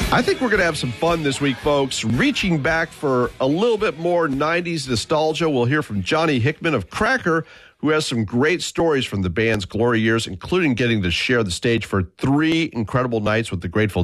I think we're going to have some fun this week, folks. Reaching back for a little bit more 90s nostalgia, we'll hear from Johnny Hickman of Cracker, who has some great stories from the band's glory years, including getting to share the stage for 3 incredible nights with the Grateful